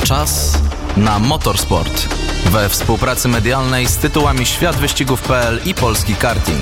Czas na motorsport. We współpracy medialnej z tytułami Światwyścigów.pl i Polski Karting.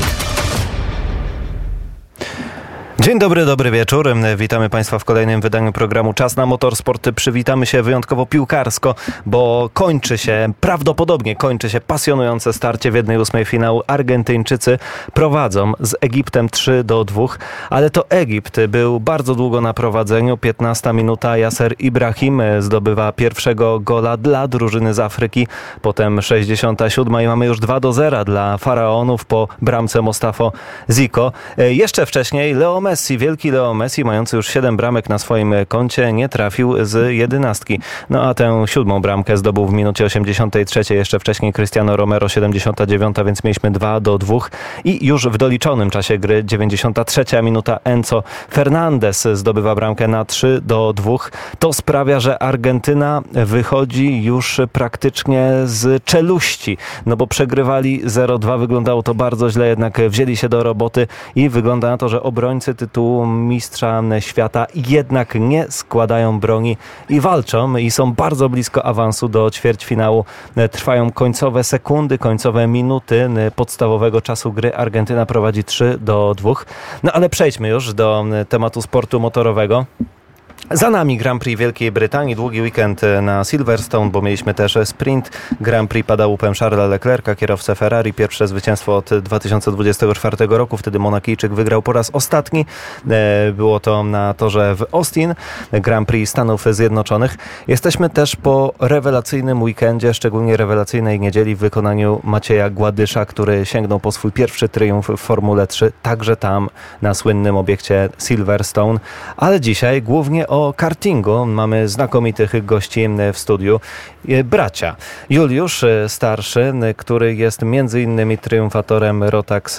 Dzień dobry, dobry wieczór. Witamy Państwa w kolejnym wydaniu programu Czas na Motorsport. Przywitamy się wyjątkowo piłkarsko, bo prawdopodobnie kończy się pasjonujące starcie w 1/8 finału. Argentyńczycy prowadzą z Egiptem 3-2, ale to Egipt był bardzo długo na prowadzeniu. 15 minuta, Yasser Ibrahim zdobywa pierwszego gola dla drużyny z Afryki. Potem 67 i mamy już 2-0 dla Faraonów po bramce Mostafo Zico. Jeszcze wcześniej wielki Leo Messi, mający już 7 bramek na swoim koncie, nie trafił z 11. No a tę 7. bramkę zdobył w minucie 83. Jeszcze wcześniej Cristiano Romero, 79, więc mieliśmy 2-2. I już w doliczonym czasie gry, 93 minuta, Enzo Fernandez zdobywa bramkę na 3-2. To sprawia, że Argentyna wychodzi już praktycznie z czeluści, no bo przegrywali 0-2. Wyglądało to bardzo źle, jednak wzięli się do roboty i wygląda na to, że obrońcy tytułu mistrza świata jednak nie składają broni i walczą i są bardzo blisko awansu do ćwierćfinału. Trwają końcowe sekundy, końcowe minuty podstawowego czasu gry. Argentyna prowadzi 3-2. No ale przejdźmy już do tematu sportu motorowego. Za nami Grand Prix Wielkiej Brytanii, długi weekend na Silverstone, bo mieliśmy też sprint. Grand Prix pada łupem Charlesa Leclerca, kierowcę Ferrari. Pierwsze zwycięstwo od 2024 roku, wtedy Monakijczyk wygrał po raz ostatni. Było to na torze w Austin, Grand Prix Stanów Zjednoczonych. Jesteśmy też po rewelacyjnym weekendzie, szczególnie rewelacyjnej niedzieli w wykonaniu Macieja Gładysza, który sięgnął po swój pierwszy triumf w Formule 3, także tam na słynnym obiekcie Silverstone. Ale dzisiaj głównie o kartingu. Mamy znakomitych gości w studiu. Bracia. Juliusz starszy, który jest m.in. triumfatorem Rotax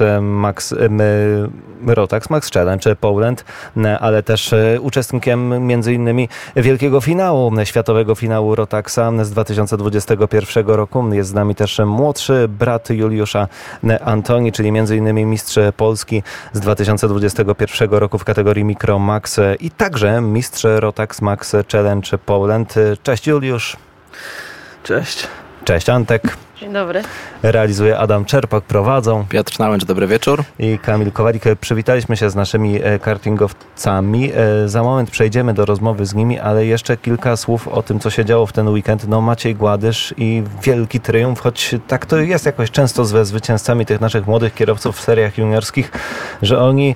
Max Challenge Poland, ale też uczestnikiem m.in. wielkiego finału, światowego finału Rotaxa z 2021 roku. Jest z nami też młodszy brat Juliusza, Antoni, czyli m.in. mistrz Polski z 2021 roku w kategorii Micro Max i także mistrz Rotax Max Challenge Poland. Cześć Juliusz. Cześć. Cześć Antek. Dzień dobry. Realizuje Adam Czerpak, prowadzą Piotr Nałęcz, dobry wieczór. I Kamil Kowalik. Przywitaliśmy się z naszymi kartingowcami. Za moment przejdziemy do rozmowy z nimi, ale jeszcze kilka słów o tym, co się działo w ten weekend. No Maciej Gładysz i wielki triumf, choć tak to jest jakoś często ze zwycięzcami tych naszych młodych kierowców w seriach juniorskich, że oni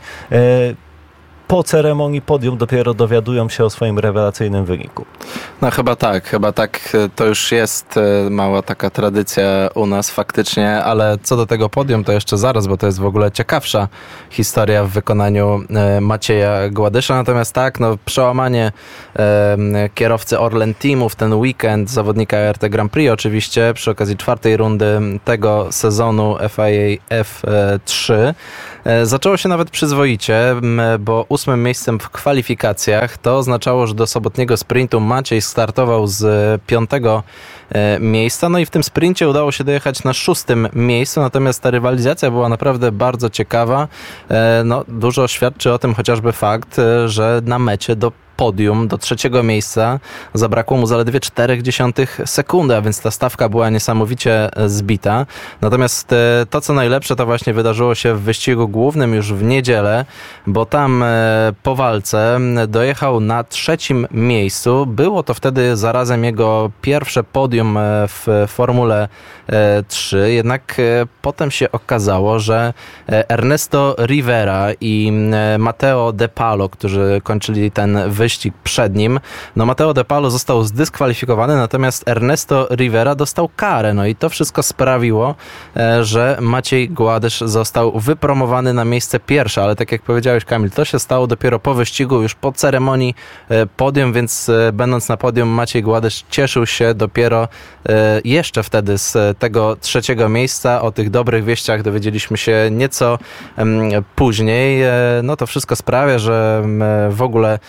po ceremonii podium dopiero dowiadują się o swoim rewelacyjnym wyniku. No chyba tak. To już jest mała taka tradycja u nas faktycznie, ale co do tego podium to jeszcze zaraz, bo to jest w ogóle ciekawsza historia w wykonaniu Macieja Gładysza. Natomiast przełamanie kierowcy Orlen Teamu w ten weekend, zawodnika RT Grand Prix oczywiście, przy okazji 4. rundy tego sezonu FIA F3. Zaczęło się nawet przyzwoicie, bo 8. miejscem w kwalifikacjach to oznaczało, że do sobotniego sprintu Maciej startował z 5. miejsca. No i w tym sprincie udało się dojechać na 6. miejscu, natomiast ta rywalizacja była naprawdę bardzo ciekawa. Dużo świadczy o tym chociażby fakt, że na mecie do podium, do 3. miejsca zabrakło mu zaledwie 0,4 sekundy, a więc ta stawka była niesamowicie zbita. Natomiast to, co najlepsze, to właśnie wydarzyło się w wyścigu głównym już w niedzielę, bo tam po walce dojechał na 3. miejscu. Było to wtedy zarazem jego pierwsze podium w Formule 3, jednak potem się okazało, że Ernesto Rivera i Matteo De Palo, którzy kończyli ten wyścig przed nim, Matteo De Palo został zdyskwalifikowany, natomiast Ernesto Rivera dostał karę. No i to wszystko sprawiło, że Maciej Gładysz został wypromowany na miejsce pierwsze, ale tak jak powiedziałeś, Kamil, to się stało dopiero po wyścigu, już po ceremonii podium, więc będąc na podium Maciej Gładysz cieszył się dopiero jeszcze wtedy z tego 3. miejsca. O tych dobrych wieściach dowiedzieliśmy się nieco później. To wszystko sprawia, że w ogóle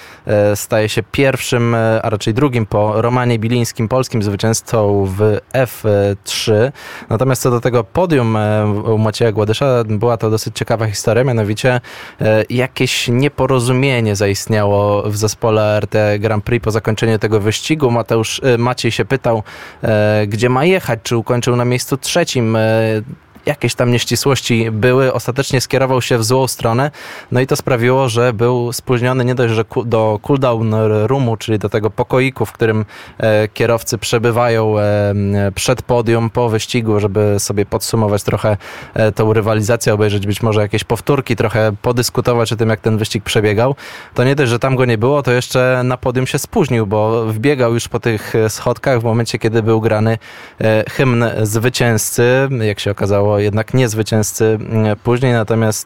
staje się pierwszym, a raczej drugim po Romanie Bilińskim polskim zwycięzcą w F3. Natomiast co do tego podium u Macieja Gładysza, była to dosyć ciekawa historia, mianowicie jakieś nieporozumienie zaistniało w zespole ART Grand Prix po zakończeniu tego wyścigu. Maciej się pytał, gdzie ma jechać, czy ukończył na miejscu trzecim. Jakieś tam nieścisłości były, ostatecznie skierował się w złą stronę, no i to sprawiło, że był spóźniony nie dość, że do cooldown roomu, czyli do tego pokoiku, w którym kierowcy przebywają przed podium, po wyścigu, żeby sobie podsumować trochę tą rywalizację, obejrzeć być może jakieś powtórki, trochę podyskutować o tym, jak ten wyścig przebiegał. To nie dość, że tam go nie było, to jeszcze na podium się spóźnił, bo wbiegał już po tych schodkach w momencie, kiedy był grany hymn zwycięzcy, jak się okazało, jednak nie zwycięzcy później, natomiast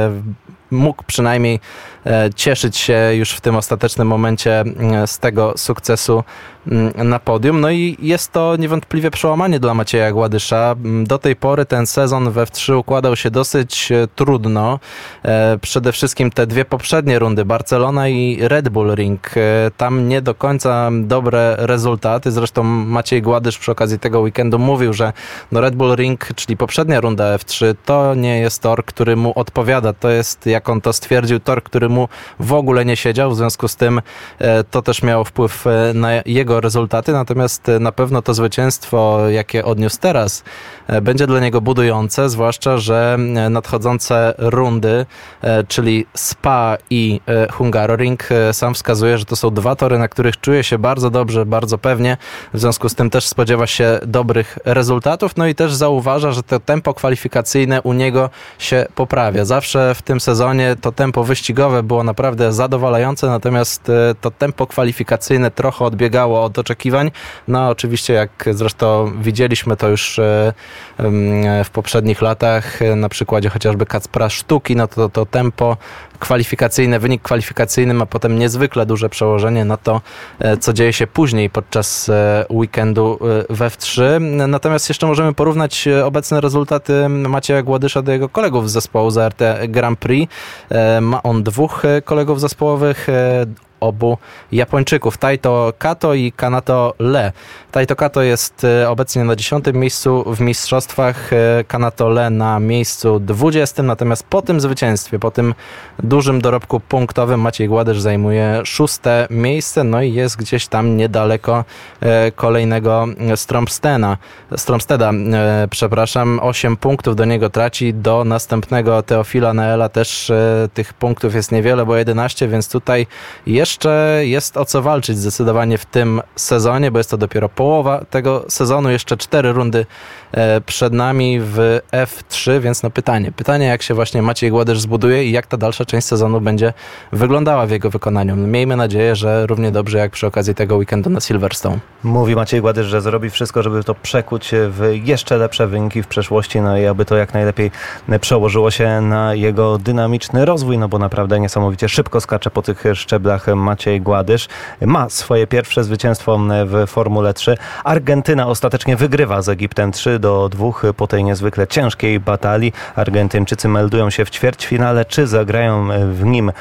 mógł przynajmniej cieszyć się już w tym ostatecznym momencie z tego sukcesu na podium. No i jest to niewątpliwie przełamanie dla Macieja Gładysza. Do tej pory ten sezon w F3 układał się dosyć trudno. Przede wszystkim te dwie poprzednie rundy, Barcelona i Red Bull Ring, tam nie do końca dobre rezultaty. Zresztą Maciej Gładysz przy okazji tego weekendu mówił, że Red Bull Ring, czyli poprzednia runda F3, to nie jest tor, który mu odpowiada. To jest, jak on to stwierdził, tor, który mu w ogóle nie siedział. W związku z tym to też miało wpływ na jego rezultaty, natomiast na pewno to zwycięstwo, jakie odniósł teraz, będzie dla niego budujące, zwłaszcza że nadchodzące rundy, czyli Spa i Hungaroring, sam wskazuje, że to są dwa tory, na których czuje się bardzo dobrze, bardzo pewnie, w związku z tym też spodziewa się dobrych rezultatów, no i też zauważa, że to tempo kwalifikacyjne u niego się poprawia. Zawsze w tym sezonie to tempo wyścigowe było naprawdę zadowalające, natomiast to tempo kwalifikacyjne trochę odbiegało od oczekiwań. No oczywiście, jak zresztą widzieliśmy to już w poprzednich latach, na przykładzie chociażby Kacpra Sztuki, no to tempo kwalifikacyjne, wynik kwalifikacyjny ma potem niezwykle duże przełożenie na to, co dzieje się później podczas weekendu w F3. Natomiast jeszcze możemy porównać obecne rezultaty Macieja Gładysza do jego kolegów z zespołu z ART Grand Prix. Ma on dwóch kolegów zespołowych, obu Japończyków, Taito Kato i Kanato Le. Taito Kato jest obecnie na 10. miejscu w mistrzostwach, Kanato Le na miejscu 20. Natomiast po tym zwycięstwie, po tym dużym dorobku punktowym Maciej Gładysz zajmuje 6. miejsce, no i jest gdzieś tam niedaleko kolejnego Stromsteda. 8 punktów do niego traci, do następnego Teofila Neela też tych punktów jest niewiele, bo 11, więc tutaj jeszcze jest o co walczyć zdecydowanie w tym sezonie, bo jest to dopiero połowa tego sezonu, jeszcze 4 rundy przed nami w F3, więc no pytanie jak się właśnie Maciej Gładysz zbuduje i jak ta dalsza część sezonu będzie wyglądała w jego wykonaniu. Miejmy nadzieję, że równie dobrze jak przy okazji tego weekendu na Silverstone. Mówi Maciej Gładysz, że zrobi wszystko, żeby to przekuć w jeszcze lepsze wyniki w przeszłości, no i aby to jak najlepiej przełożyło się na jego dynamiczny rozwój, no bo naprawdę niesamowicie szybko skacze po tych szczeblach Maciej Gładysz. Ma swoje pierwsze zwycięstwo w Formule 3. Argentyna ostatecznie wygrywa z Egiptem 3-2 po tej niezwykle ciężkiej batalii. Argentyńczycy meldują się w ćwierćfinale. Czy zagrają w nim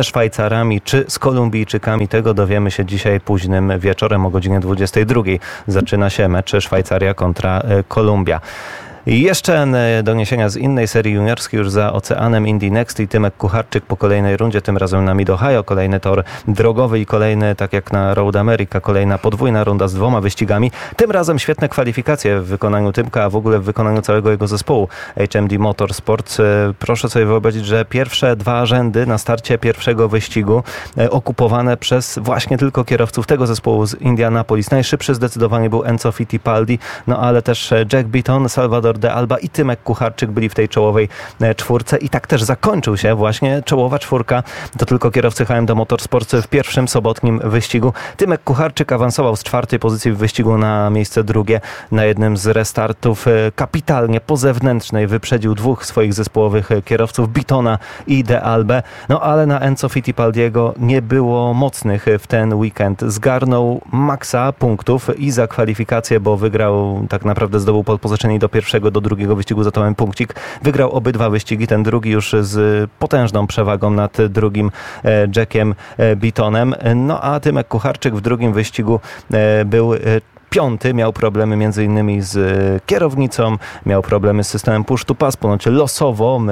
ze Szwajcarami, czy z Kolumbijczykami? Tego dowiemy się dzisiaj późnym wieczorem o godzinie 22. Zaczyna się mecz Szwajcaria kontra Kolumbia. I jeszcze doniesienia z innej serii juniorskiej już za oceanem. Indy Next i Tymek Kucharczyk po kolejnej rundzie, tym razem na Mid-Ohio, kolejny tor drogowy i kolejny, tak jak na Road America, kolejna podwójna runda z 2 wyścigami. Tym razem świetne kwalifikacje w wykonaniu Tymka, a w ogóle w wykonaniu całego jego zespołu HMD Motorsport. Proszę sobie wyobrazić, że pierwsze 2 rzędy na starcie pierwszego wyścigu okupowane przez właśnie tylko kierowców tego zespołu z Indianapolis. Najszybszy zdecydowanie był Enzo Fittipaldi, no ale też Jack Beaton, Salvador de Alba i Tymek Kucharczyk byli w tej czołowej czwórce i tak też zakończył się właśnie czołowa czwórka. To tylko kierowcy HMD Motorsport w pierwszym sobotnim wyścigu. Tymek Kucharczyk awansował z 4. pozycji w wyścigu na miejsce 2. Na jednym z restartów kapitalnie po zewnętrznej wyprzedził 2 swoich zespołowych kierowców, Beatona i de Albę. No ale na Enzo Fittipaldiego nie było mocnych w ten weekend. Zgarnął maksa punktów i za kwalifikację, bo wygrał, tak naprawdę zdobył pole position do pierwszego pierwszego do drugiego wyścigu za Tomem punkcik. Wygrał obydwa wyścigi, ten drugi już z potężną przewagą nad drugim Jackiem Beatonem. No a Tymek Kucharczyk w drugim wyścigu był piąty, miał problemy między innymi z kierownicą, miał problemy z systemem push to pass, ponoć losowo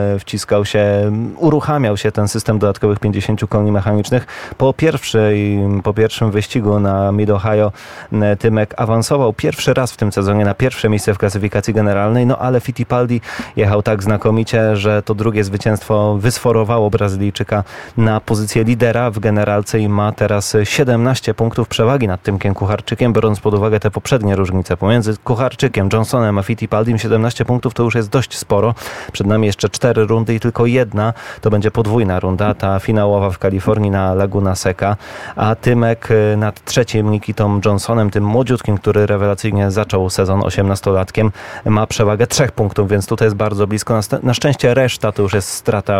uruchamiał się ten system dodatkowych 50 koni mechanicznych. Po pierwszym wyścigu na Mid-Ohio Tymek awansował pierwszy raz w tym sezonie na pierwsze miejsce w klasyfikacji generalnej, no ale Fittipaldi jechał tak znakomicie, że to drugie zwycięstwo wysforowało Brazylijczyka na pozycję lidera w generalce i ma teraz 17 punktów przewagi nad Tymkiem Kucharczykiem, biorąc pod uwagę te poprzednie różnice pomiędzy Kucharczykiem, Johnsonem a Fittipaldim. 17 punktów to już jest dość sporo. Przed nami jeszcze 4 rundy i tylko jedna to będzie podwójna runda, ta finałowa w Kalifornii na Laguna Seca, a Tymek nad trzecim Nikitą Johnsonem, tym młodziutkim, który rewelacyjnie zaczął sezon 18-latkiem, ma przewagę 3 punktów, więc tutaj jest bardzo blisko. Na szczęście reszta to już jest strata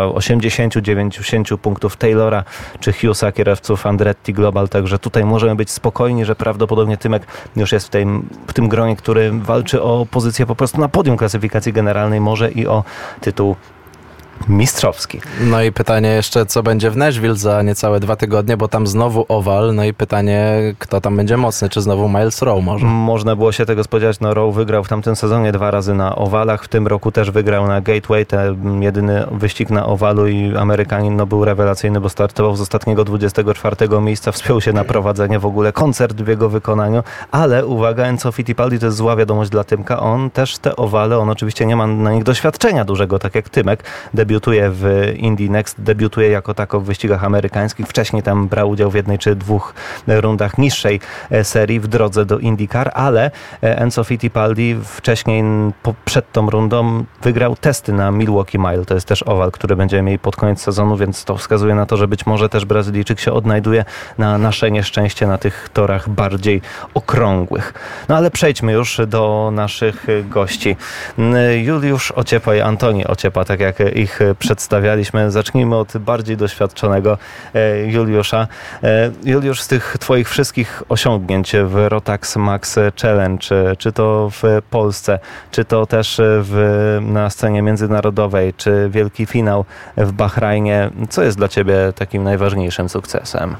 80-90 punktów Taylora czy Hughesa, kierowców Andretti Global, także tutaj możemy być spokojni, że prawdopodobnie Tymek już jest w tym gronie, który walczy o pozycję po prostu na podium klasyfikacji generalnej, może i o tytuł mistrzowski. No i pytanie jeszcze, co będzie w Nashville za niecałe 2 tygodnie, bo tam znowu owal, no i pytanie, kto tam będzie mocny, czy znowu Miles Rowe może? Można było się tego spodziewać, no Rowe wygrał w tamtym sezonie 2 razy na owalach, w tym roku też wygrał na Gateway, ten jedyny wyścig na owalu i Amerykanin był rewelacyjny, bo startował z ostatniego 24 miejsca, wspiął się na prowadzenie, w ogóle koncert w jego wykonaniu, ale uwaga, Enzo Fittipaldi to jest zła wiadomość dla Tymka, on też te owale, on oczywiście nie ma na nich doświadczenia dużego, tak jak Tymek, debiutuje w Indy Next, debiutuje jako tako w wyścigach amerykańskich. Wcześniej tam brał udział w jednej czy 2 rundach niższej serii w drodze do IndyCar, ale Enzo Fittipaldi wcześniej przed tą rundą wygrał testy na Milwaukee Mile. To jest też owal, który będziemy mieli pod koniec sezonu, więc to wskazuje na to, że być może też Brazylijczyk się odnajduje na nasze nieszczęście na tych torach bardziej okrągłych. No ale przejdźmy już do naszych gości. Juliusz Ociepa i Antoni Ociepa, tak jak ich przedstawialiśmy. Zacznijmy od bardziej doświadczonego Juliusza. Juliusz, z tych twoich wszystkich osiągnięć w Rotax Max Challenge, czy to w Polsce, czy to też na scenie międzynarodowej, czy wielki finał w Bahrajnie, co jest dla ciebie takim najważniejszym sukcesem?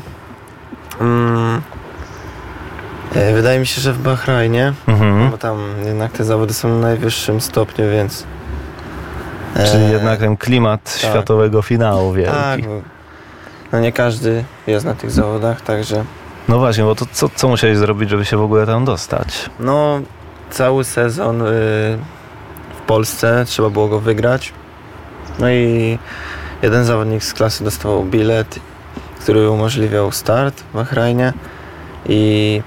Wydaje mi się, że w Bahrajnie, bo tam jednak te zawody są na najwyższym stopniu, więc... Czyli jednak ten klimat tak. Światowego finału wielki. Tak, no nie każdy jest na tych zawodach, także... No właśnie, bo to co musiałeś zrobić, żeby się w ogóle tam dostać? No, cały sezon w Polsce trzeba było go wygrać. No i jeden zawodnik z klasy dostawał bilet, który umożliwiał start w Bahrajnie i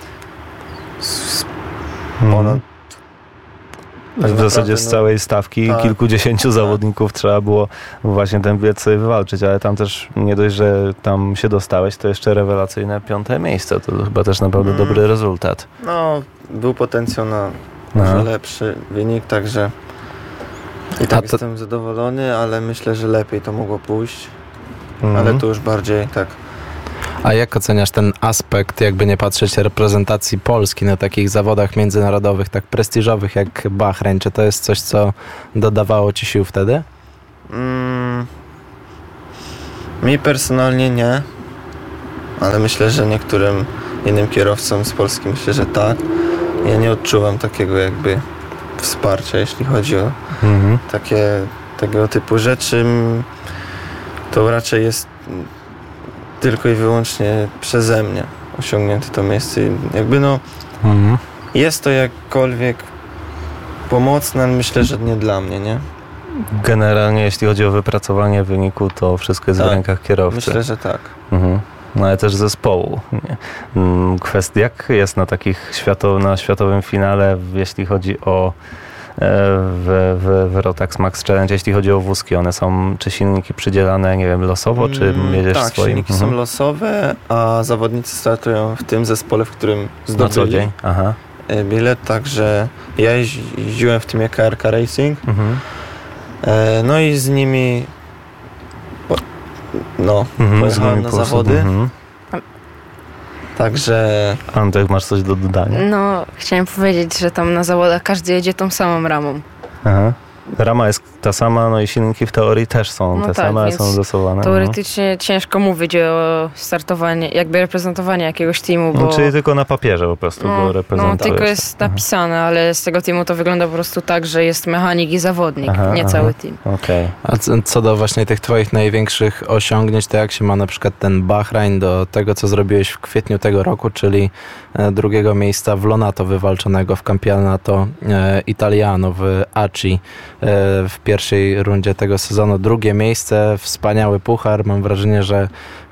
ponad w zasadzie z całej stawki kilkudziesięciu zawodników trzeba było właśnie ten bilet sobie wywalczyć, ale tam też nie dość, że tam się dostałeś, to jeszcze rewelacyjne 5. miejsce. To chyba też naprawdę dobry rezultat. No, był potencjał na może lepszy wynik, także i tak jestem zadowolony, ale myślę, że lepiej to mogło pójść. Ale to już bardziej tak. A jak oceniasz ten aspekt, jakby nie patrzeć, reprezentacji Polski na takich zawodach międzynarodowych, tak prestiżowych jak Bahrein? Czy to jest coś, co dodawało ci sił wtedy? Mi personalnie nie, ale myślę, że niektórym innym kierowcom z Polski myślę, że tak. Ja nie odczuwam takiego jakby wsparcia, jeśli chodzi o takiego typu rzeczy. To raczej jest tylko i wyłącznie przeze mnie osiągnięte to miejsce. Jakby jest to jakkolwiek pomocne, ale myślę, że nie dla mnie, nie? Generalnie jeśli chodzi o wypracowanie wyniku, to wszystko jest w rękach kierowcy. Myślę, że tak. No ale też zespołu. Kwestia, jak jest na takich na światowym finale, jeśli chodzi o w Rotax Max Challenge, jeśli chodzi o wózki, one są, czy silniki przydzielane, nie wiem, losowo, czy jedziesz tak, swoim? Silniki są losowe, a zawodnicy startują w tym zespole, w którym zdobyli bilet, także ja jeździłem w teamie KRK Racing, no i z nimi pojechałem na zawody. Także Antek, masz coś do dodania? No, chciałem powiedzieć, że tam na zawodach każdy jedzie tą samą ramą. Aha. Rama jest ta sama, no i silniki w teorii też są No te tak, same, ale więc są dostosowane. Teoretycznie ciężko mówić o startowaniu, jakby reprezentowanie jakiegoś teamu, bo... No, czyli tylko na papierze po prostu go No, reprezentujesz. tylko jest napisane, ale z tego teamu to wygląda po prostu tak, że jest mechanik i zawodnik, nie cały team. Okej. A co do właśnie tych twoich największych osiągnięć, to jak się ma na przykład ten Bahrain do tego, co zrobiłeś w kwietniu tego roku, czyli drugiego miejsca w Lonato wywalczonego w Campionato Italiano w ACI w pierwszej rundzie tego sezonu. Drugie miejsce, wspaniały puchar. Mam wrażenie, że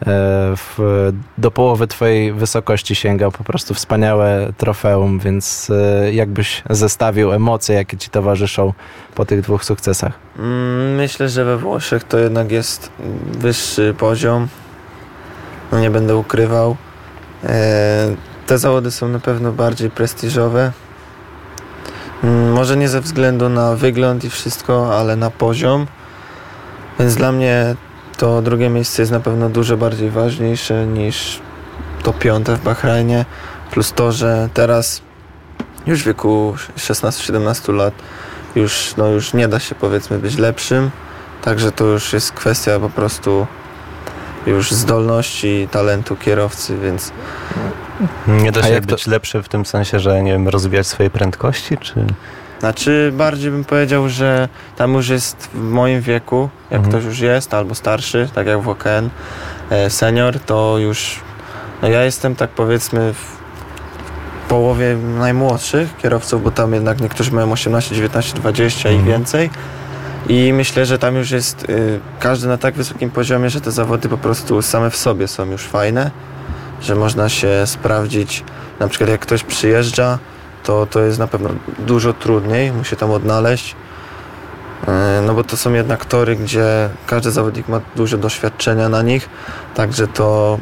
do połowy twojej wysokości sięgał. Po prostu wspaniałe trofeum, więc jakbyś zestawił emocje, jakie ci towarzyszą po tych 2 sukcesach? myślę, że we Włoszech to jednak jest wyższy poziom. No nie będę ukrywał. Te zawody są na pewno bardziej prestiżowe. Może nie ze względu na wygląd i wszystko, ale na poziom. Więc dla mnie to drugie miejsce jest na pewno dużo bardziej ważniejsze niż to 5 w Bahrajnie. Plus to, że teraz już w wieku 16-17 lat już nie da się, powiedzmy, być lepszym. Także to już jest kwestia po prostu już zdolności i talentu kierowcy, więc... Nie da A się jak być lepszy w tym sensie, że nie wiem, rozwijać swoje prędkości, czy... Znaczy bardziej bym powiedział, że tam już jest w moim wieku, jak ktoś już jest, albo starszy, tak jak w OKN, senior, to już... No ja jestem tak, powiedzmy, w połowie najmłodszych kierowców, bo tam jednak niektórzy mają 18, 19, 20 i więcej. I myślę, że tam już jest każdy na tak wysokim poziomie, że te zawody po prostu same w sobie są już fajne, że można się sprawdzić. Na przykład jak ktoś przyjeżdża, to jest na pewno dużo trudniej mu się tam odnaleźć. No bo to są jednak tory, gdzie każdy zawodnik ma dużo doświadczenia na nich, także to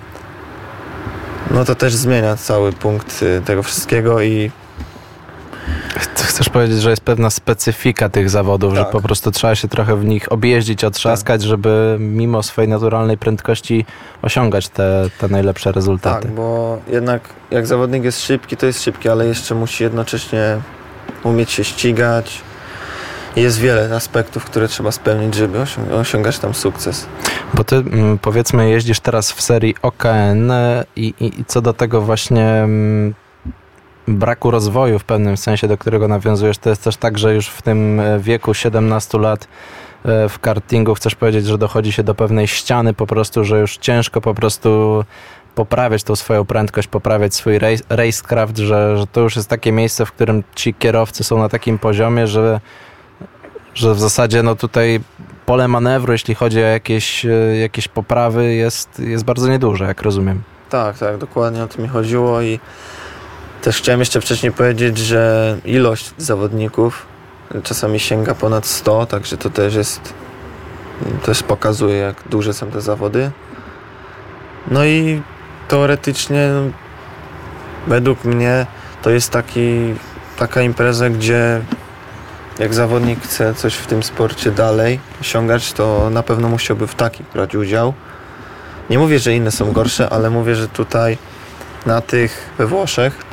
też zmienia cały punkt tego wszystkiego i Chcesz powiedzieć, że jest pewna specyfika tych zawodów, że Tak. po prostu trzeba się trochę w nich objeździć, otrzaskać, żeby mimo swojej naturalnej prędkości osiągać te najlepsze rezultaty. tak, bo jednak jak zawodnik jest szybki, to jest szybki, ale jeszcze musi jednocześnie umieć się ścigać. Jest wiele aspektów, które trzeba spełnić, żeby osiągać tam sukces. Bo ty powiedzmy jeździsz teraz w serii OKN i co do tego właśnie braku rozwoju w pewnym sensie, do którego nawiązujesz, to jest też tak, że już w tym wieku 17 lat w kartingu chcesz powiedzieć, że dochodzi się do pewnej ściany po prostu, że już ciężko po prostu poprawiać tą swoją prędkość, poprawiać swój racecraft, że to już jest takie miejsce, w którym ci kierowcy są na takim poziomie, że w zasadzie tutaj pole manewru, jeśli chodzi o jakieś poprawy, jest bardzo nieduże, jak rozumiem. Tak, dokładnie o to mi chodziło i też chciałem jeszcze wcześniej powiedzieć, że ilość zawodników czasami sięga ponad 100, także to też pokazuje, jak duże są te zawody. No i teoretycznie według mnie to jest taka impreza, gdzie jak zawodnik chce coś w tym sporcie dalej osiągać, to na pewno musiałby w takich brać udział. Nie mówię, że inne są gorsze, ale mówię, że tutaj na tych we Włoszech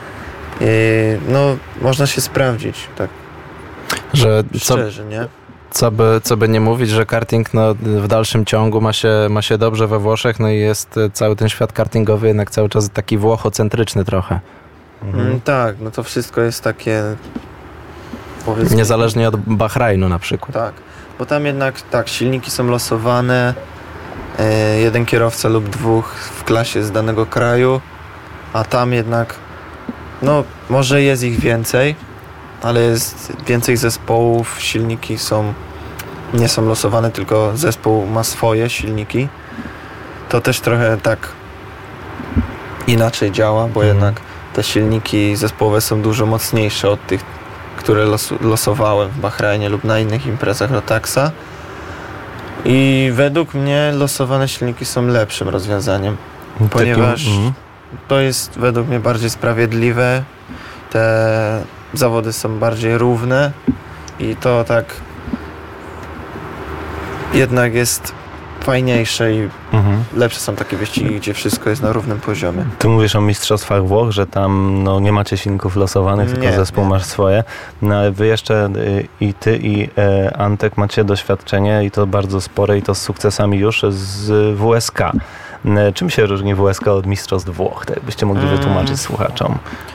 można się sprawdzić, tak Że szczerze, nie? Co by nie mówić, że karting w dalszym ciągu ma się dobrze we Włoszech, no i jest cały ten świat kartingowy jednak cały czas taki włochocentryczny trochę. Tak, to wszystko jest takie, powiedzmy... Niezależnie od Bahrajnu na przykład. Tak, bo tam jednak silniki są losowane, jeden kierowca lub 2 w klasie z danego kraju, a tam jednak może jest ich więcej, ale jest więcej zespołów, silniki nie są losowane, tylko zespół ma swoje silniki. To też trochę tak inaczej działa, bo jednak te silniki zespołowe są dużo mocniejsze od tych, które losowałem w Bahrajnie lub na innych imprezach Rotaxa. I według mnie losowane silniki są lepszym rozwiązaniem, ponieważ to jest według mnie bardziej sprawiedliwe. Te zawody są bardziej równe i to tak jednak jest fajniejsze i lepsze są takie wyścigi, gdzie wszystko jest na równym poziomie. Ty mówisz o mistrzostwach Włoch, że tam nie macie silników losowanych, tylko zespół masz swoje. No ale wy jeszcze i ty i Antek macie doświadczenie i to bardzo spore i to z sukcesami już z WSK. Czym się różni WSK od mistrzostw Włoch? Tak jakbyście mogli wytłumaczyć słuchaczom.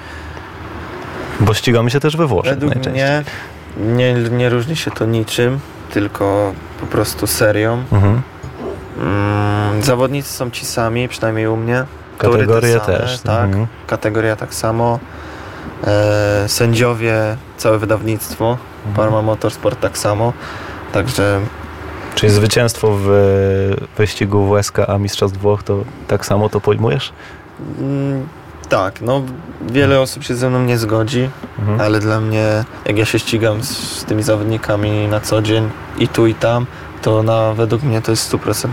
Bo ścigamy się też we Włoszech Według najczęściej. mnie nie różni się to niczym, tylko po prostu serią. Zawodnicy są ci sami, przynajmniej u mnie. Kategorie same, też. Tak, kategoria tak samo. Sędziowie, całe wydawnictwo. Parma Motorsport tak samo. Także... Czyli zwycięstwo w wyścigu WSK, a mistrzostw Włoch, to tak samo to pojmujesz? Tak, no wiele osób się ze mną nie zgodzi, ale dla mnie, jak ja się ścigam z tymi zawodnikami na co dzień i tu i tam, to według mnie to jest w 100%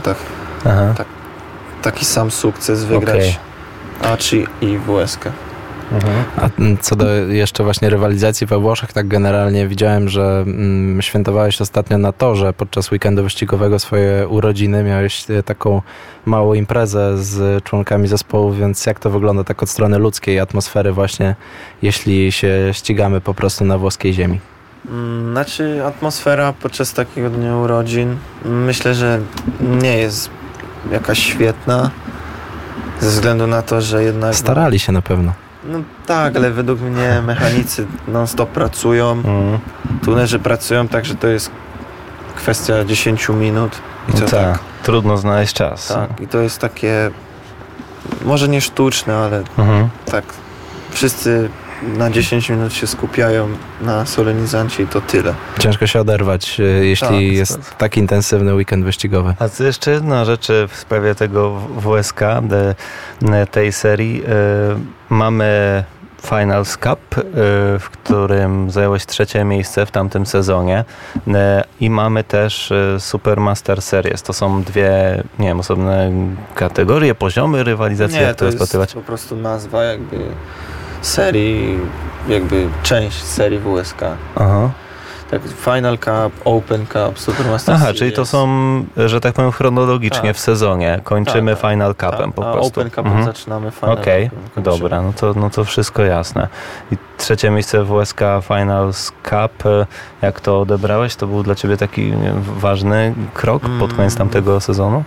taki sam sukces wygrać A3 i WSK. A co do jeszcze właśnie rywalizacji we Włoszech, tak generalnie widziałem, że świętowałeś ostatnio na torze podczas weekendu wyścigowego swoje urodziny, miałeś taką małą imprezę z członkami zespołu, więc jak to wygląda tak od strony ludzkiej atmosfery właśnie, jeśli się ścigamy po prostu na włoskiej ziemi? Znaczy atmosfera podczas takiego dnia urodzin myślę, że nie jest jakaś świetna, ze względu na to, że jednak... Starali się na pewno. No tak, ale według mnie mechanicy non-stop pracują, tunerzy pracują, także to jest kwestia 10 minut. I to tak. Trudno znaleźć czas. Tak, i to jest takie, może nie sztuczne, ale tak, wszyscy na 10 minut się skupiają na solenizancie i to tyle. Ciężko się oderwać, jeśli jest tak intensywny weekend wyścigowy. A to jeszcze jedna rzecz w sprawie tego WSK, tej serii. Mamy Finals Cup, w którym zająłeś 3. miejsce w tamtym sezonie i mamy też Supermaster Series. To są dwie, nie wiem, osobne kategorie, poziomy rywalizacji. Nie, to jest po prostu nazwa jakby serii, jakby część serii WSK. Tak, Final Cup, Open Cup, Supermaster Series. Czyli to są, że tak powiem, chronologicznie w sezonie. Kończymy Final Cupem po prostu. Open Cupem zaczynamy Final Cupem. Dobra, no to wszystko jasne. I 3. miejsce WSK Finals Cup. Jak to odebrałeś? To był dla ciebie taki ważny krok pod koniec tamtego sezonu?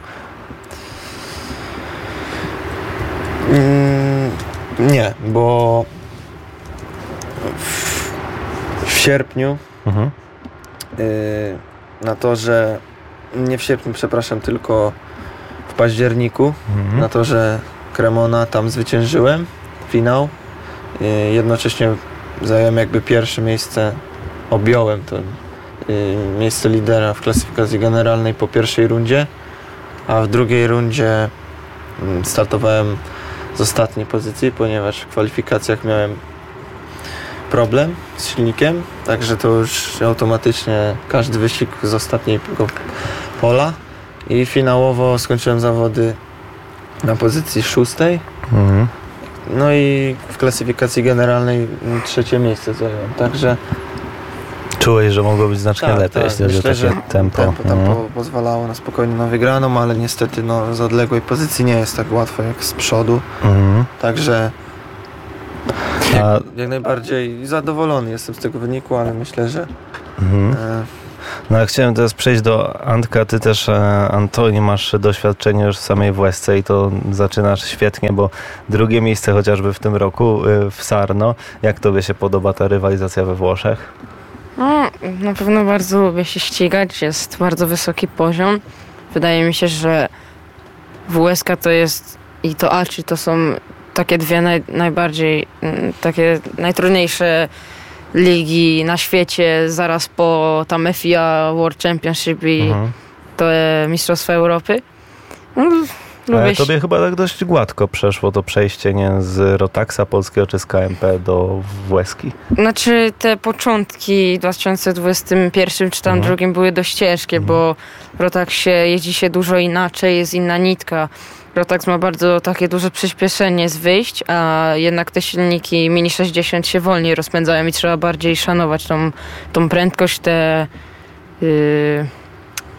Nie, bo w sierpniu na torze, nie w sierpniu, przepraszam, tylko w październiku na torze Cremona tam zwyciężyłem finał. Jednocześnie zająłem jakby pierwsze miejsce, objąłem to miejsce lidera w klasyfikacji generalnej po pierwszej rundzie, a w drugiej rundzie startowałem z ostatniej pozycji, ponieważ w kwalifikacjach miałem problem z silnikiem, także to już automatycznie każdy wyścig z ostatniego pola i finałowo skończyłem zawody na pozycji 6. No i w klasyfikacji generalnej 3. miejsce zająłem, także... Czułeś, że mogło być znacznie lepiej, jeśli chodzi o takie tempo. Tam pozwalało na spokojnie na wygraną, ale niestety z odległej pozycji nie jest tak łatwo jak z przodu. Także jak najbardziej zadowolony jestem z tego wyniku, ale myślę, że... No ja chciałem teraz przejść do Antka. Ty też, Antoni, masz doświadczenie już w samej WSC i to zaczynasz świetnie, bo 2. miejsce chociażby w tym roku w Sarno. Jak tobie się podoba ta rywalizacja we Włoszech? No, na pewno bardzo lubię się ścigać, jest bardzo wysoki poziom. Wydaje mi się, że WSK to jest i to A3 to są takie dwie najbardziej, takie najtrudniejsze ligi na świecie, zaraz po tam FIA World Championship i to Mistrzostwa Europy. Ale tobie chyba tak dość gładko przeszło to przejście z Rotaxa polskiego czy z KMP do WSK-i. Znaczy te początki w 2021 czy tam drugim były dość ciężkie, bo w Rotaxie jeździ się dużo inaczej, jest inna nitka. Rotax ma bardzo takie duże przyspieszenie z wyjść, a jednak te silniki Mini 60 się wolniej rozpędzają i trzeba bardziej szanować tą prędkość,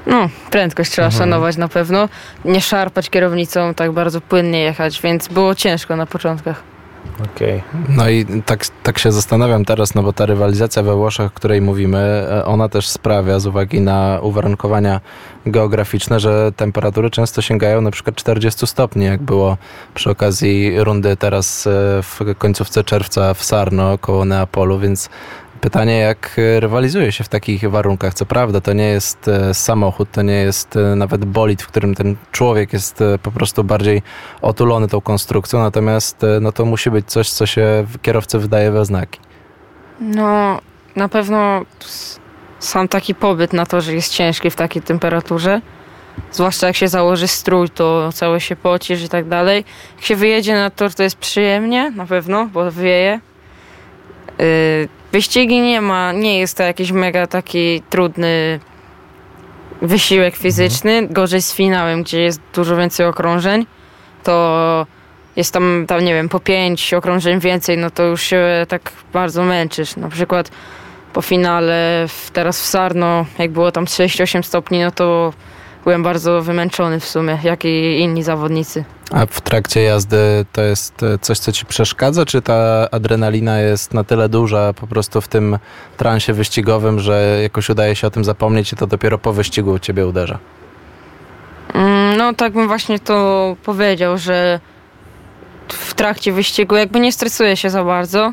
No, prędkość trzeba szanować na pewno. Nie szarpać kierownicą, tak bardzo płynnie jechać, więc było ciężko na początkach. Okej. No i tak się zastanawiam teraz, no bo ta rywalizacja we Włoszech, o której mówimy, ona też sprawia z uwagi na uwarunkowania geograficzne, że temperatury często sięgają na przykład 40 stopni, jak było przy okazji rundy teraz w końcówce czerwca w Sarno koło Neapolu, więc pytanie, jak rywalizuje się w takich warunkach. Co prawda, to nie jest samochód, to nie jest nawet bolid, w którym ten człowiek jest po prostu bardziej otulony tą konstrukcją, natomiast no to musi być coś, co się kierowcy wydaje we znaki. No, na pewno sam taki pobyt na torze jest ciężki w takiej temperaturze. Zwłaszcza jak się założy strój, to całe się pocisz i tak dalej. Jak się wyjedzie na tor, to jest przyjemnie, na pewno, bo wieje. Wyścigi nie jest to jakiś mega taki trudny wysiłek fizyczny. Gorzej z finałem, gdzie jest dużo więcej okrążeń. To jest tam nie wiem, po 5 okrążeń więcej, no to już się tak bardzo męczysz. Na przykład po finale teraz w Sarno, jak było tam 6-8 stopni, no to byłem bardzo wymęczony w sumie, jak i inni zawodnicy. A w trakcie jazdy to jest coś, co ci przeszkadza, czy ta adrenalina jest na tyle duża po prostu w tym transie wyścigowym, że jakoś udaje się o tym zapomnieć i to dopiero po wyścigu ciebie uderza? No tak bym właśnie to powiedział, że w trakcie wyścigu jakby nie stresuję się za bardzo.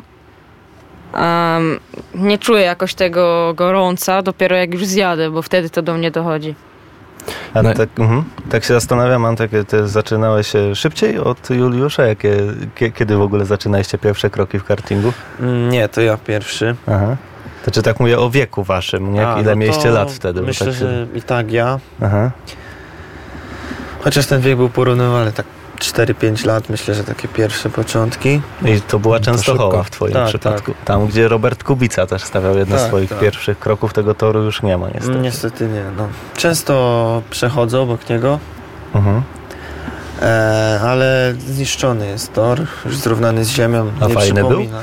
Nie czuję jakoś tego gorąca, dopiero jak już zjadę, bo wtedy to do mnie dochodzi. A tak się zastanawiam, Antek, ty zaczynałeś szybciej od Juliusza? Kiedy w ogóle zaczynaliście pierwsze kroki w kartingu? Nie, to ja pierwszy. Aha. To czy tak mówię o wieku waszym, nie? Ile mieliście lat wtedy? Myślę, tak że i tak ja. Aha. Chociaż ten wiek był porównywalny, tak 4-5 lat, myślę, że takie pierwsze początki. I to była Częstochowa w twoim Tak, przypadku. Tam, gdzie Robert Kubica też stawiał jedne z swoich pierwszych kroków, tego toru już nie ma niestety. Niestety nie, no. Często przechodzę obok niego, ale zniszczony jest tor, już zrównany z ziemią. A nie fajny przypomina.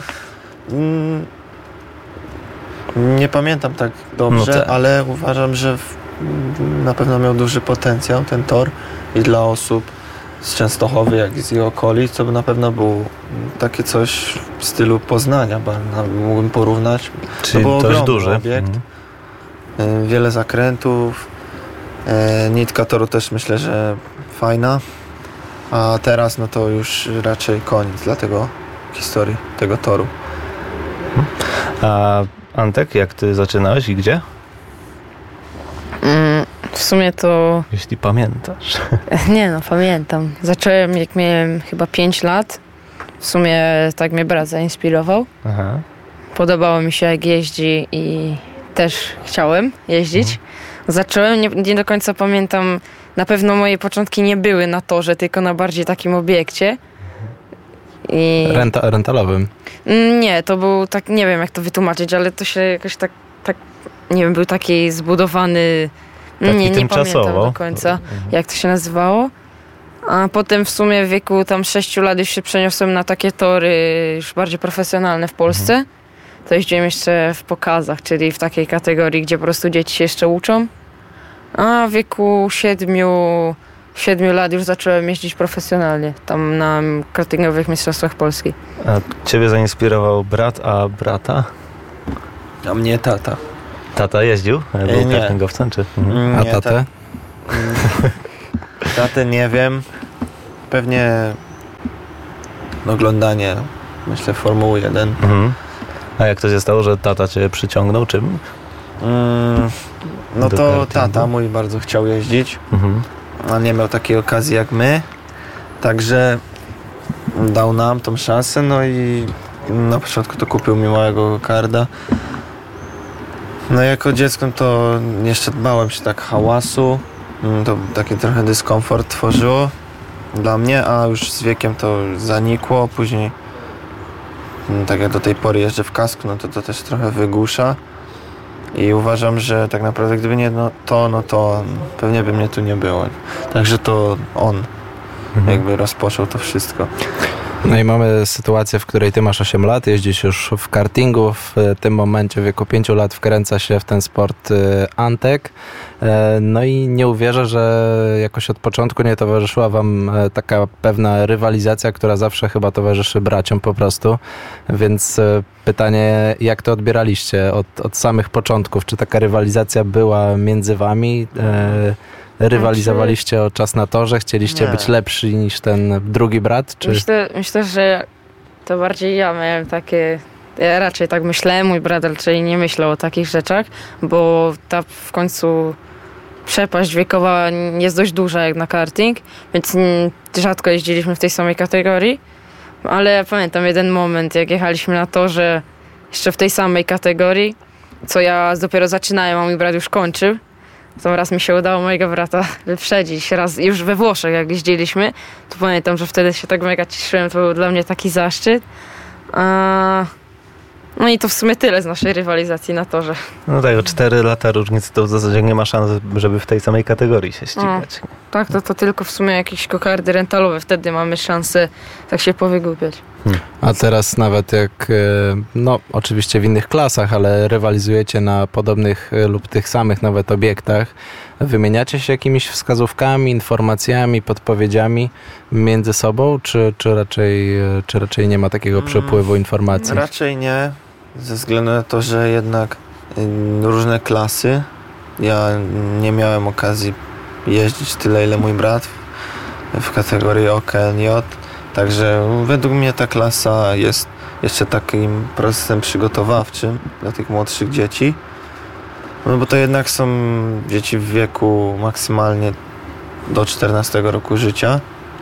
Nie pamiętam tak dobrze, ale uważam, że na pewno miał duży potencjał ten tor i dla osób z Częstochowy, jak i z jej okolic, to by na pewno był takie coś w stylu Poznania, bo mógłbym porównać. Czyli to był dość ogromny duży obiekt, wiele zakrętów, nitka toru też myślę, że fajna, a teraz no to już raczej koniec dla tego historii, tego toru. A Antek, jak ty zaczynałeś i gdzie? W sumie to... Jeśli pamiętasz. Nie no, pamiętam. Zacząłem jak miałem chyba 5 lat. W sumie tak mnie brat zainspirował. Aha. Podobało mi się jak jeździ i też chciałem jeździć. Zacząłem, nie do końca pamiętam, na pewno moje początki nie były na torze, tylko na bardziej takim obiekcie. Rentalowym? Nie, to był tak, nie wiem jak to wytłumaczyć, ale to się jakoś tak nie wiem, był taki zbudowany... Nie pamiętam do końca, jak to się nazywało. A potem w sumie w wieku tam 6 lat już się przeniosłem na takie tory już bardziej profesjonalne w Polsce. To jeździłem jeszcze w pokazach, czyli w takiej kategorii, gdzie po prostu dzieci się jeszcze uczą. A w wieku 7 lat już zacząłem jeździć profesjonalnie, tam na kartingowych mistrzostwach Polski. A ciebie zainspirował brat, a brata? A mnie tata. Tata jeździł? Był kartingowcem, czy? A tatę? Tatę nie wiem. Pewnie oglądanie, myślę, Formuły 1. A jak to się stało, że tata cię przyciągnął? Czym? No to tata mój bardzo chciał jeździć, a nie miał takiej okazji jak my. Także dał nam tą szansę, no i na początku to kupił mi małego karda. No jako dziecko to jeszcze bałem się tak hałasu, to taki trochę dyskomfort tworzyło dla mnie, a już z wiekiem to zanikło, później tak jak do tej pory jeżdżę w kasku, no to też trochę wygłusza i uważam, że tak naprawdę gdyby nie to pewnie by mnie tu nie było, także to on jakby rozpoczął to wszystko. No i mamy sytuację, w której ty masz 8 lat, jeździsz już w kartingu, w tym momencie w wieku 5 lat wkręca się w ten sport Antek. No i nie uwierzę, że jakoś od początku nie towarzyszyła wam taka pewna rywalizacja, która zawsze chyba towarzyszy braciom po prostu. Więc pytanie, jak to odbieraliście od samych początków? Czy taka rywalizacja była między wami? Rywalizowaliście o czas na torze? Chcieliście być lepsi niż ten drugi brat? Czy... Myślę, że to bardziej ja miałem takie... Ja raczej tak myślałem, mój brat raczej nie myślał o takich rzeczach, bo ta w końcu przepaść wiekowa jest dość duża jak na karting, więc rzadko jeździliśmy w tej samej kategorii. Ale ja pamiętam jeden moment, jak jechaliśmy na torze jeszcze w tej samej kategorii, co ja dopiero zaczynałem, a mój brat już kończył. To raz mi się udało mojego brata wyprzedzić. Raz już we Włoszech, jak jeździliśmy, to pamiętam, że wtedy się tak mega cieszyłem. To był dla mnie taki zaszczyt. No i to w sumie tyle z naszej rywalizacji na torze. No tak, o 4 lata różnicy to w zasadzie nie ma szans, żeby w tej samej kategorii się ścigać. Tak, to tylko w sumie jakieś kokardy rentalowe. Wtedy mamy szansę tak się powygłupiać. A teraz nawet jak, no oczywiście w innych klasach, ale rywalizujecie na podobnych lub tych samych nawet obiektach, wymieniacie się jakimiś wskazówkami, informacjami, podpowiedziami między sobą, czy raczej nie ma takiego przepływu informacji? Raczej nie, ze względu na to, że jednak różne klasy, ja nie miałem okazji jeździć tyle, ile mój brat w kategorii OKNJ. Także według mnie ta klasa jest jeszcze takim procesem przygotowawczym dla tych młodszych dzieci. No bo to jednak są dzieci w wieku maksymalnie do 14 roku życia.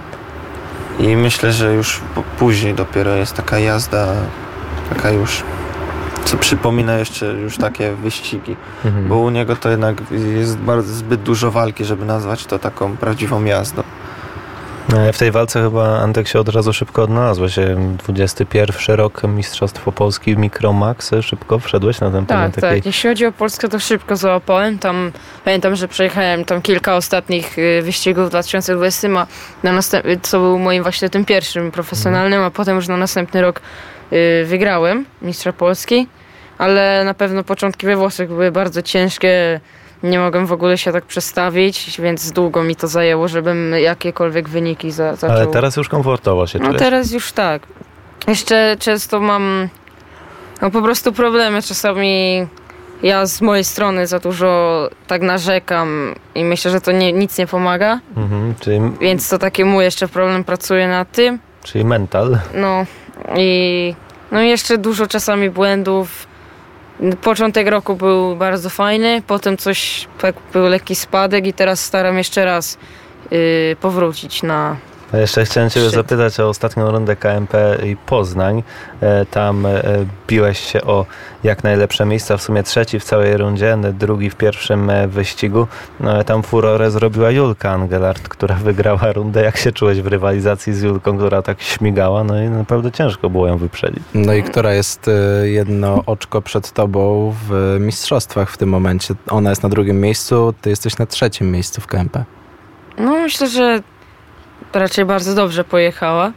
I myślę, że już później dopiero jest taka jazda, taka już, co przypomina jeszcze już takie wyścigi. Bo u niego to jednak jest zbyt dużo walki, żeby nazwać to taką prawdziwą jazdą. W tej walce chyba Antek się od razu szybko odnalazłeś. 21 rok Mistrzostwo Polski Mikromax. Szybko wszedłeś na ten temat. Tak. Jeśli chodzi o Polskę, to szybko załapałem. Tam pamiętam, że przejechałem tam kilka ostatnich wyścigów w 2020, co był moim właśnie tym pierwszym profesjonalnym, a potem już na następny rok wygrałem Mistrza Polski. Ale na pewno początki we Włoszech były bardzo ciężkie. Nie mogłem w ogóle się tak przestawić, więc długo mi to zajęło, żebym jakiekolwiek wyniki zaczął. Ale teraz już komfortowo się czujesz? No teraz już tak. Jeszcze często mam po prostu problemy. Czasami ja z mojej strony za dużo tak narzekam i myślę, że to nic nie pomaga. Więc to taki mój jeszcze problem, pracuję nad tym. Czyli mental. No i jeszcze dużo czasami błędów. Początek roku był bardzo fajny, potem był lekki spadek i teraz staram jeszcze raz powrócić na... A jeszcze chciałem Ciebie zapytać o ostatnią rundę KMP i Poznań. Tam biłeś się o jak najlepsze miejsca, w sumie trzeci w całej rundzie, drugi w pierwszym wyścigu. Tam furorę zrobiła Julka Angelart, która wygrała rundę. Jak się czułeś w rywalizacji z Julką, która tak śmigała? No i naprawdę ciężko było ją wyprzedzić. No i która jest jedno oczko przed tobą w mistrzostwach w tym momencie? Ona jest na drugim miejscu, ty jesteś na trzecim miejscu w KMP. No myślę, że raczej bardzo dobrze pojechała.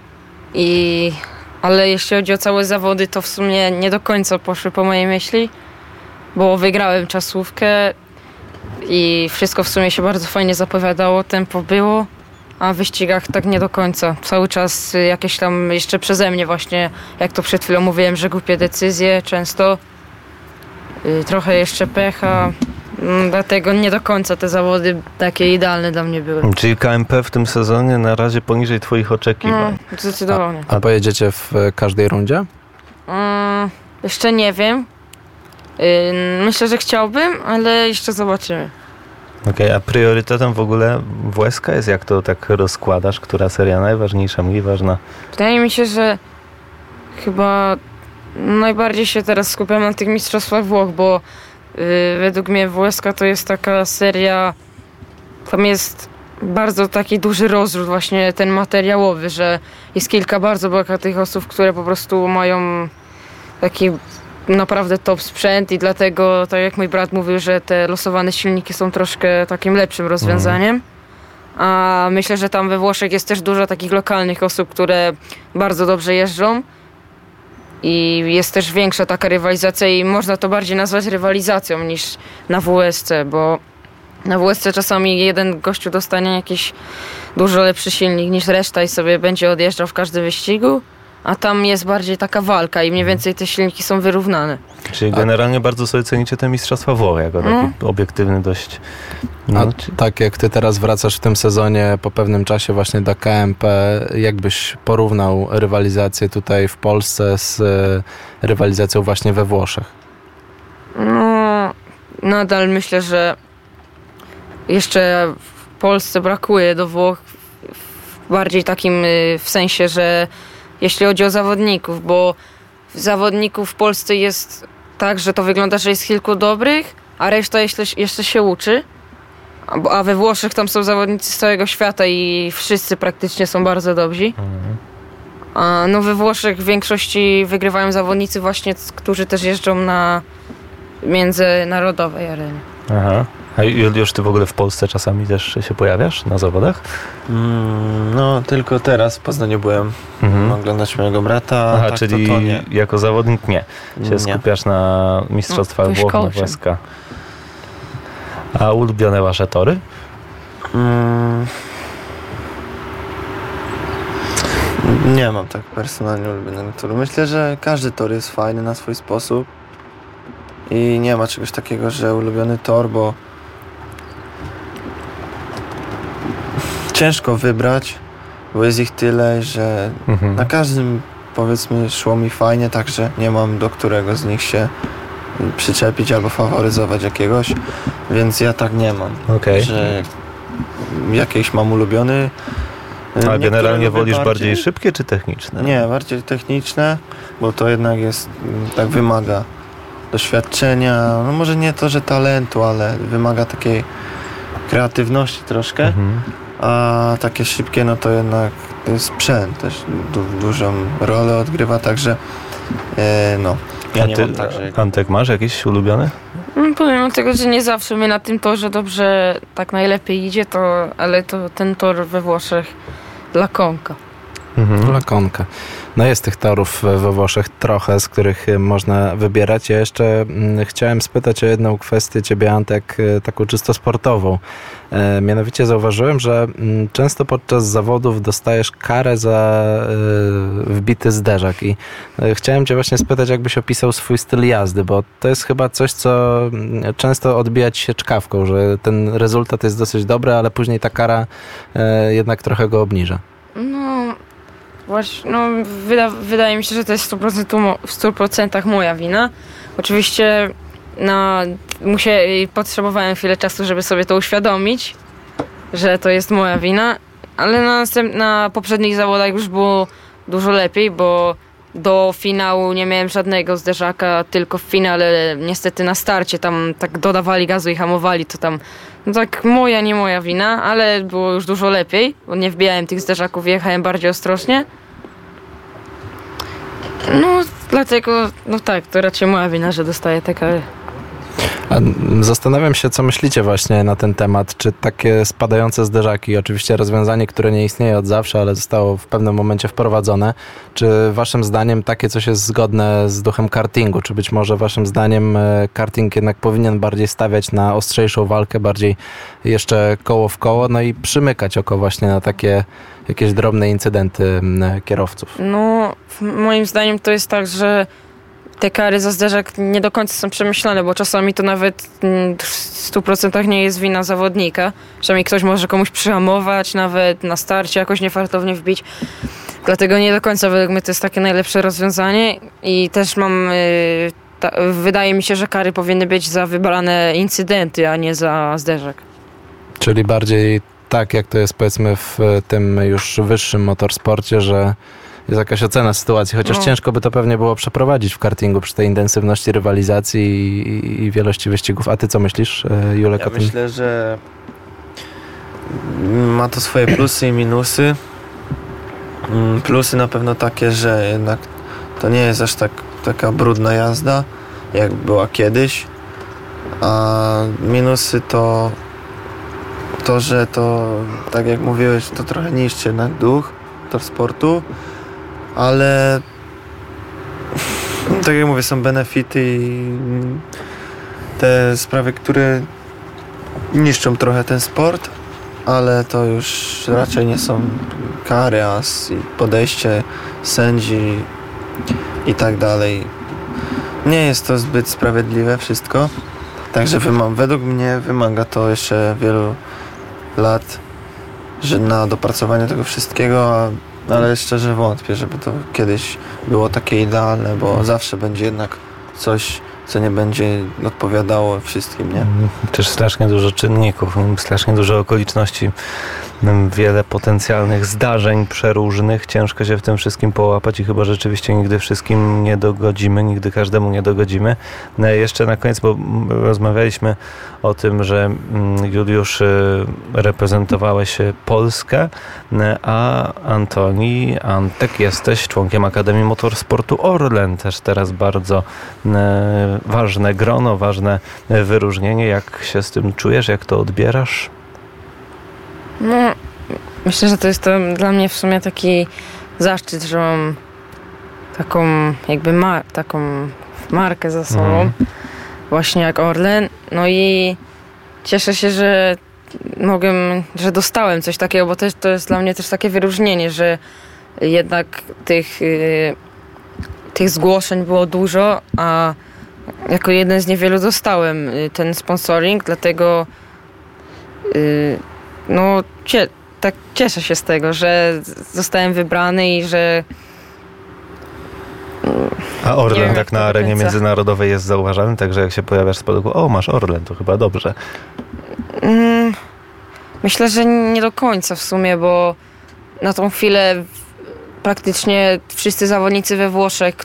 Ale jeśli chodzi o całe zawody, to w sumie nie do końca poszły po mojej myśli, bo wygrałem czasówkę i wszystko w sumie się bardzo fajnie zapowiadało, tempo było, a w wyścigach tak nie do końca. Cały czas jakieś tam jeszcze przeze mnie właśnie, jak to przed chwilą mówiłem, że głupie decyzje często, trochę jeszcze pecha. Dlatego nie do końca te zawody takie idealne dla mnie były. Czyli KMP w tym sezonie na razie poniżej Twoich oczekiwań. No, zdecydowanie. A pojedziecie w każdej rundzie? Jeszcze nie wiem. Myślę, że chciałbym, ale jeszcze zobaczymy. Okej, a priorytetem w ogóle WSK jest, jak to tak rozkładasz? Która seria najważniejsza, mniej ważna? Wydaje mi się, że chyba najbardziej się teraz skupiam na tych mistrzostwach Włoch, bo według mnie WSK to jest taka seria, tam jest bardzo taki duży rozrzut właśnie ten materiałowy, że jest kilka bardzo bogatych osób, które po prostu mają taki naprawdę top sprzęt i dlatego, tak jak mój brat mówił, że te losowane silniki są troszkę takim lepszym rozwiązaniem. A myślę, że tam we Włoszech jest też dużo takich lokalnych osób, które bardzo dobrze jeżdżą. I jest też większa taka rywalizacja i można to bardziej nazwać rywalizacją niż na WSC, bo na WSC czasami jeden gościu dostanie jakiś dużo lepszy silnik niż reszta i sobie będzie odjeżdżał w każdym wyścigu, a tam jest bardziej taka walka i mniej więcej te silniki są wyrównane. Czyli generalnie bardzo sobie cenicie te mistrzostwa Włoch jako taki obiektywny dość... Tak jak ty teraz wracasz w tym sezonie po pewnym czasie właśnie do KMP, jak byś porównał rywalizację tutaj w Polsce z rywalizacją właśnie we Włoszech? No, nadal myślę, że jeszcze w Polsce brakuje do Włoch bardziej takim w sensie, że jeśli chodzi o zawodników, bo zawodników w Polsce jest tak, że to wygląda, że jest kilku dobrych, a reszta jeszcze się uczy. A we Włoszech tam są zawodnicy z całego świata i wszyscy praktycznie są bardzo dobrzy. A no we Włoszech w większości wygrywają zawodnicy właśnie, którzy też jeżdżą na międzynarodowej arenie. Aha. A Juliusz, ty w ogóle w Polsce czasami też się pojawiasz na zawodach? No, tylko teraz w Poznaniu byłem oglądać mojego brata. Aha, tak, czyli to nie. jako zawodnik nie. Się skupiasz na mistrzostwach Włoch na WSK. A ulubione wasze tory? Nie mam tak personalnie ulubionego toru. Myślę, że każdy tor jest fajny na swój sposób i nie ma czegoś takiego, że ulubiony tor, bo ciężko wybrać, bo jest ich tyle, że na każdym, powiedzmy, szło mi fajnie, także nie mam do którego z nich się przyczepić albo faworyzować jakiegoś, więc ja tak nie mam, że jakiś mam ulubiony. A generalnie wolisz bardziej szybkie czy techniczne? Nie, bardziej techniczne, bo to jednak jest, tak wymaga doświadczenia, no może nie to, że talentu, ale wymaga takiej kreatywności troszkę, a takie szybkie, no to jednak sprzęt też dużą rolę odgrywa, także no. Ja nie mam tak, że... Antek, masz jakieś ulubione? Pomimo tego, że nie zawsze my na tym torze dobrze tak najlepiej idzie, ale to ten tor we Włoszech dla Conca. Dla Conca. No jest tych torów we Włoszech trochę, z których można wybierać. Ja jeszcze chciałem spytać o jedną kwestię ciebie, Antek, taką czysto sportową. Mianowicie zauważyłem, że często podczas zawodów dostajesz karę za wbity zderzak i chciałem cię właśnie spytać, jakbyś opisał swój styl jazdy, bo to jest chyba coś, co często odbija ci się czkawką, że ten rezultat jest dosyć dobry, ale później ta kara jednak trochę go obniża. No właśnie, wydaje mi się, że to jest w 100% moja wina. Oczywiście potrzebowałem chwilę czasu, żeby sobie to uświadomić, że to jest moja wina, ale na poprzednich zawodach już było dużo lepiej, bo do finału nie miałem żadnego zderzaka, tylko w finale niestety na starcie tam tak dodawali gazu i hamowali, to tam tak nie moja wina, ale było już dużo lepiej, bo nie wbijałem tych zderzaków, jechałem bardziej ostrożnie. No dlatego, to raczej moja wina, że dostaję te kary. Zastanawiam się, co myślicie właśnie na ten temat. Czy takie spadające zderzaki, oczywiście rozwiązanie, które nie istnieje od zawsze, ale zostało w pewnym momencie wprowadzone, czy waszym zdaniem takie coś jest zgodne z duchem kartingu? Czy być może waszym zdaniem karting jednak powinien bardziej stawiać na ostrzejszą walkę, bardziej jeszcze koło w koło, no i przymykać oko właśnie na takie jakieś drobne incydenty kierowców? No, moim zdaniem to jest tak, że te kary za zderzak nie do końca są przemyślane, bo czasami to nawet w 100% nie jest wina zawodnika. Czasami ktoś może komuś przyhamować, nawet na starcie jakoś niefartownie wbić. Dlatego nie do końca według mnie to jest takie najlepsze rozwiązanie i też wydaje mi się, że kary powinny być za wybrane incydenty, a nie za zderzak. Czyli bardziej tak, jak to jest powiedzmy w tym już wyższym motorsporcie, że jest jakaś ocena sytuacji, chociaż ciężko by to pewnie było przeprowadzić w kartingu przy tej intensywności rywalizacji i wielości wyścigów. A ty co myślisz, Julek? Ja myślę, że ma to swoje plusy i minusy. Plusy na pewno takie, że jednak to nie jest aż taka brudna jazda, jak była kiedyś. A minusy to to, że to, tak jak mówiłeś, to trochę niszczy jednak duch motorsportu, ale tak jak mówię, są benefity i te sprawy, które niszczą trochę ten sport, ale to już raczej nie są kary, a podejście sędzi i tak dalej. Nie jest to zbyt sprawiedliwe wszystko, także według mnie wymaga to jeszcze wielu lat, że na dopracowanie tego wszystkiego, ale szczerze wątpię, żeby to kiedyś było takie idealne, bo zawsze będzie jednak coś, co nie będzie odpowiadało wszystkim, nie? Też strasznie dużo czynników, strasznie dużo okoliczności, wiele potencjalnych zdarzeń przeróżnych. Ciężko się w tym wszystkim połapać i chyba rzeczywiście nigdy wszystkim nie dogodzimy, nigdy każdemu nie dogodzimy. Jeszcze na koniec, bo rozmawialiśmy o tym, że Juliusz, reprezentowałeś Polskę, a Antek, jesteś członkiem Akademii Motorsportu Orlen. Też teraz bardzo ważne grono, ważne wyróżnienie. Jak się z tym czujesz? Jak to odbierasz? No, myślę, że to jest dla mnie w sumie taki zaszczyt, że mam taką jakby taką markę za sobą, właśnie jak Orlen. No i cieszę się, że że dostałem coś takiego, bo to jest dla mnie też takie wyróżnienie, że jednak tych zgłoszeń było dużo, a jako jeden z niewielu dostałem ten sponsoring, dlatego no tak cieszę się z tego, że zostałem wybrany i że... A Orlen tak na arenie międzynarodowej jest zauważany, także jak się pojawiasz z podołku, o masz Orlen, to chyba dobrze. Myślę, że nie do końca w sumie, bo na tą chwilę praktycznie wszyscy zawodnicy we Włoszech,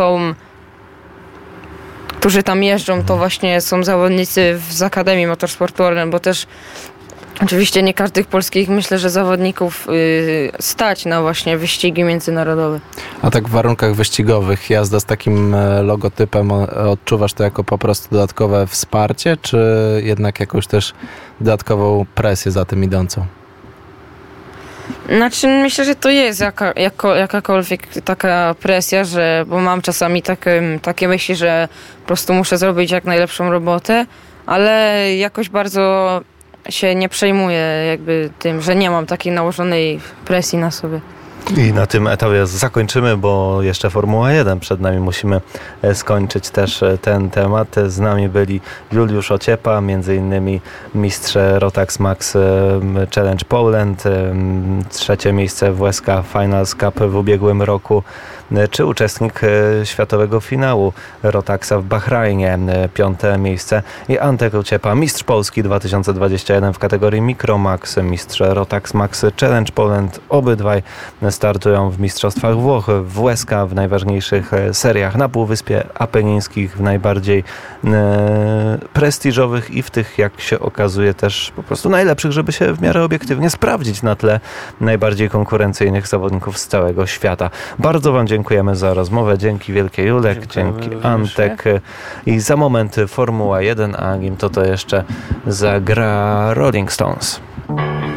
którzy tam jeżdżą, to właśnie są zawodnicy z Akademii Motorsportu Orlen, bo też oczywiście nie każdych polskich, myślę, że zawodników stać na właśnie wyścigi międzynarodowe. A tak w warunkach wyścigowych jazda z takim logotypem, odczuwasz to jako po prostu dodatkowe wsparcie, czy jednak jakąś też dodatkową presję za tym idącą? Znaczy, myślę, że to jest jakakolwiek taka presja, bo mam czasami takie myśli, że po prostu muszę zrobić jak najlepszą robotę, ale jakoś bardzo się nie przejmuję jakby tym, że nie mam takiej nałożonej presji na sobie. I na tym etapie zakończymy, bo jeszcze Formuła 1 przed nami. Musimy skończyć też ten temat. Z nami byli Juliusz Ociepa, między innymi mistrz Rotax Max Challenge Poland, trzecie miejsce w WSK Finals Cup w ubiegłym roku, czy uczestnik światowego finału Rotaxa w Bahrajnie, piąte miejsce, i Antek Ociepa, mistrz Polski 2021 w kategorii Micromax, mistrz Rotax Max Challenge Poland. Obydwaj startują w Mistrzostwach Włoch, w WSK, w najważniejszych seriach na Półwyspie Apenińskich, w najbardziej prestiżowych i w tych, jak się okazuje, też po prostu najlepszych, żeby się w miarę obiektywnie sprawdzić na tle najbardziej konkurencyjnych zawodników z całego świata. Bardzo Wam dziękujemy za rozmowę. Dzięki wielkie, Julek, dzięki Antek. I za moment Formuła 1, a nim to jeszcze zagra Rolling Stones.